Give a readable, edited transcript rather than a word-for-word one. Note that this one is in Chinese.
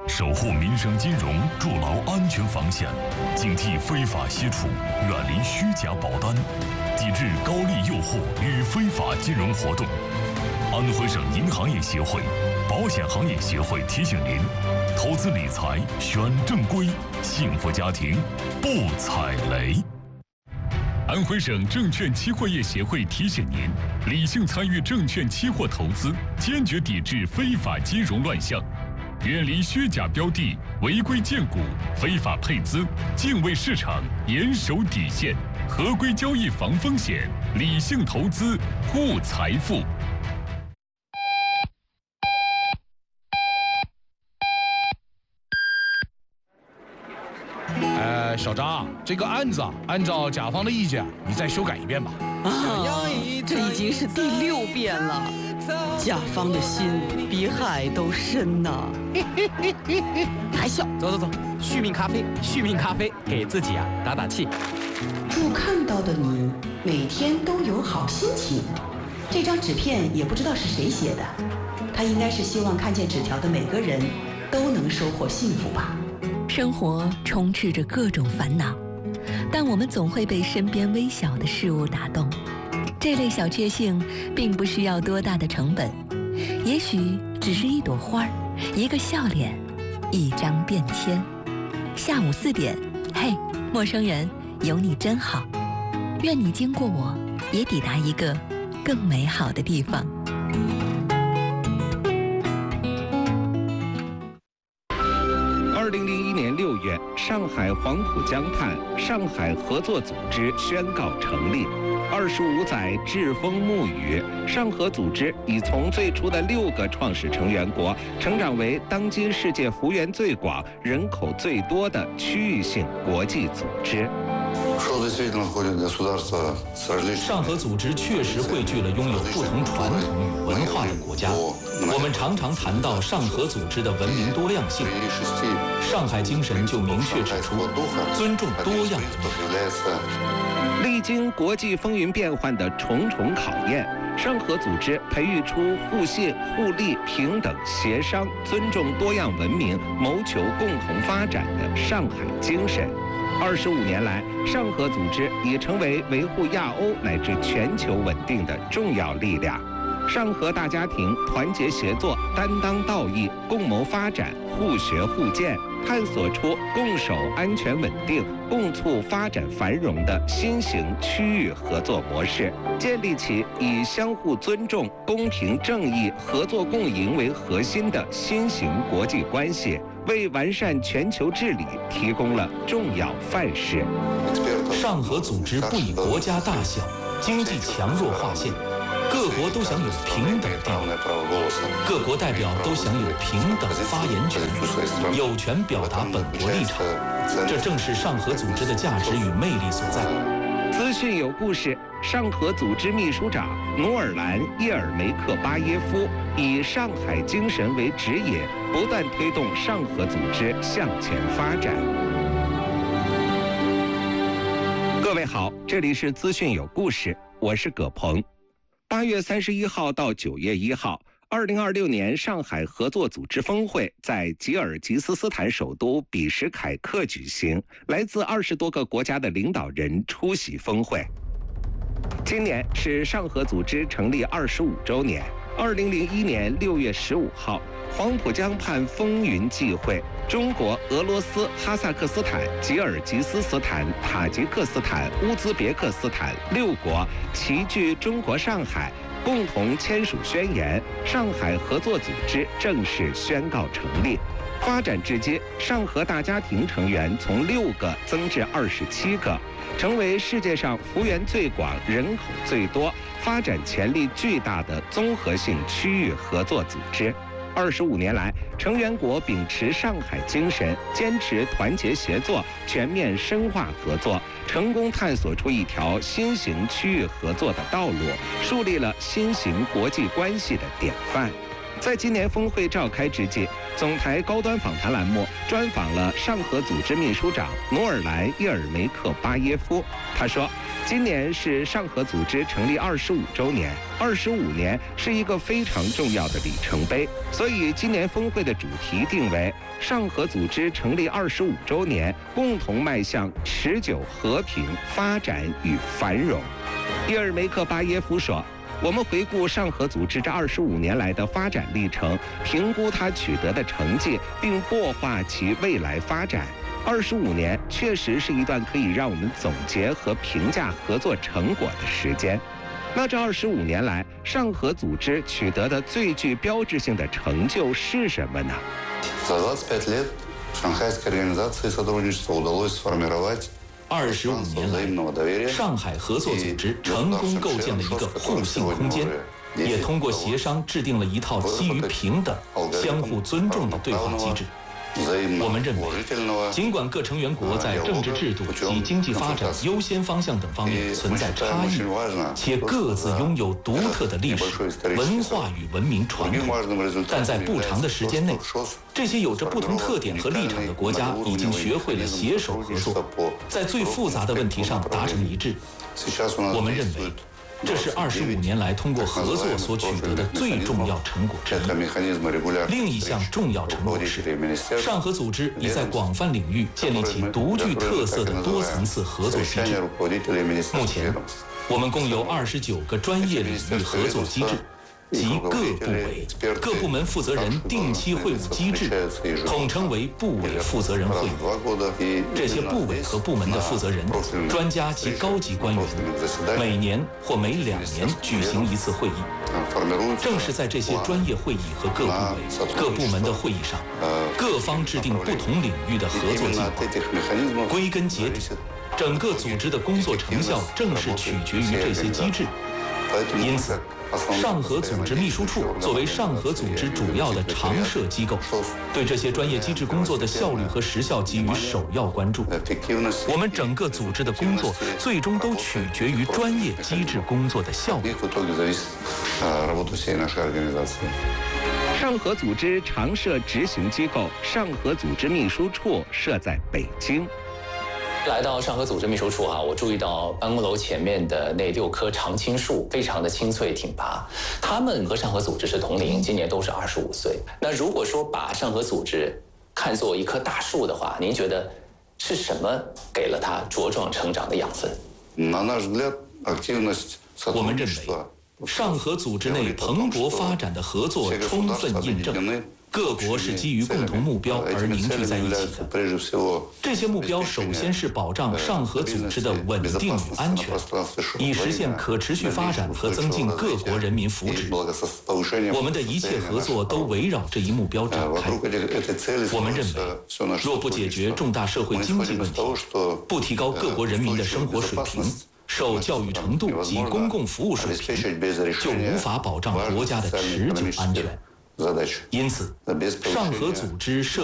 守护民生金融，筑牢安全防线，警惕非法吸储，远离虚假保单，抵制高利诱惑与非法金融活动。安徽省银行业协会、保险行业协会提醒您：投资理财选正规，幸福家庭不踩雷。安徽省证券期货业协会提醒您：理性参与证券期货投资，坚决抵制非法金融乱象，远离虚假标的、违规荐股、非法配资，敬畏市场，严守底线，合规交易防风险，理性投资护财富。 小张，这个案子按照甲方的意见，你再修改一遍吧。 这已经是第6遍了，甲方的心比海都深呐。还笑？ 走，续命咖啡，给自己打打气。 祝看到的你每天都有好心情。这张纸片也不知道是谁写的，他应该是希望看见纸条的每个人都能收获幸福吧。 生活充斥着各种烦恼，但我们总会被身边微小的事物打动。这类小确幸并不需要多大的成本，也许只是一朵花，一个笑脸，一张便签。下午4点，嘿，陌生人，有你真好。愿你经过我，也抵达一个更美好的地方。 2001年6月，上海黄浦江畔上海合作组织宣告成立。25载栉风沐雨，上合组织已从最初的6个创始成员国，成长为当今世界幅员最广、人口最多的区域性国际组织。 上合组织确实汇聚了拥有不同传统与文化的国家。我们常常谈到上合组织的文明多样性，上海精神就明确指出，尊重多样历经国际风云变幻的重重考验，上合组织培育出互信、互利、平等、协商、尊重多样文明、谋求共同发展的上海精神。25年来，上合组织已成为维护亚欧乃至全球稳定的重要力量。上合大家庭团结协作、担当道义、共谋发展、互学互鉴，探索出共守安全稳定、共促发展繁荣的新型区域合作模式，建立起以相互尊重、公平正义、合作共赢为核心的新型国际关系，为完善全球治理提供了重要范式。 上合组织不以国家大小、经济强弱划线，各国都享有平等地位，各国代表都享有平等发言权，有权表达本国立场。这正是上合组织的价值与魅力所在。 资讯有故事，上合组织秘书长努尔兰·叶尔梅克巴耶夫以上海精神为指引，不断推动上合组织向前发展。各位好，这里是资讯有故事，我是葛鹏。8月31号到9月1号，2026年上海合作组织峰会在吉尔吉斯斯坦首都比什凯克举行，来自20多个国家的领导人出席峰会。今年是上合组织成立25周年。2001年6月15号，黄浦江畔风云际会，中国、俄罗斯、哈萨克斯坦、吉尔吉斯斯坦、塔吉克斯坦、乌兹别克斯坦6国齐聚中国上海，共同签署宣言，上海合作组织正式宣告成立。发展至今，上合大家庭成员从6个增至27个，成为世界上幅员最广、人口最多、发展潜力巨大的综合性区域合作组织。25年来，成员国秉持上海精神，坚持团结协作，全面深化合作，成功探索出一条新型区域合作的道路，树立了新型国际关系的典范。 在今年峰会召开之际，总台高端访谈栏目专访了上合组织秘书长努尔莱·叶尔梅克巴耶夫。他说，今年是上合组织成立25周年，25年是一个非常重要的里程碑，所以今年峰会的主题定为上合组织成立25周年，共同迈向持久和平、发展与繁荣。叶尔梅克巴耶夫说，我们回顾上合组织这25年来的发展历程，评估它取得的成绩，并擘画其未来发展。25年确实是一段可以让我们总结和评价合作成果的时间。那这25年来，上合组织取得的最具标志性的成就是什么呢 ？За 25 лет Шанхайской организации сотрудничества удалось сформировать 25年来，上海合作组织成功构建了一个互信空间，也通过协商制定了一套基于平等、相互尊重的对话机制。我们认为，尽管各成员国在政治制度及经济发展优先方向等方面存在差异，且各自拥有独特的历史、文化与文明传统，但在不长的时间内，这些有着不同特点和立场的国家已经学会了携手合作，在最复杂的问题上达成一致。我们认为，这是25年来通过合作所取得的最重要成果之一。另一项重要成果是，上合组织已在广泛领域建立起独具特色的多层次合作机制。目前，我们共有29个专业领域合作机制，及各部委、各部门负责人定期会晤机制，统称为部委负责人会议。这些部委和部门的负责人、专家及高级官员，每年或每2年举行一次会议。正是在这些专业会议和各部委、各部门的会议上，各方制定不同领域的合作计划。归根结底，整个组织的工作成效正是取决于这些机制。因此，上合组织秘书处作为上合组织主要的常设机构，对这些专业机制工作的效率和时效给予首要关注。我们整个组织的工作最终都取决于专业机制工作的效率。 上合组织常设执行机构上合组织秘书处设在北京。 来到上合组织秘书处我注意到办公楼前面的那6棵常青树非常的青翠挺拔，他们和上合组织是同龄，今年都是25岁。那如果说把上合组织看作一棵大树的话，您觉得是什么给了它茁壮成长的养分？ 我们认为，上合组织内蓬勃发展的合作充分印证，各国是基于共同目标而凝聚在一起的。这些目标首先是保障上合组织的稳定与安全，以实现可持续发展和增进各国人民福祉。我们的一切合作都围绕这一目标展开。我们认为，若不解决重大社会经济问题，不提高各国人民的生活水平、受教育程度及公共服务水平，就无法保障国家的持久安全。因此，上合组织设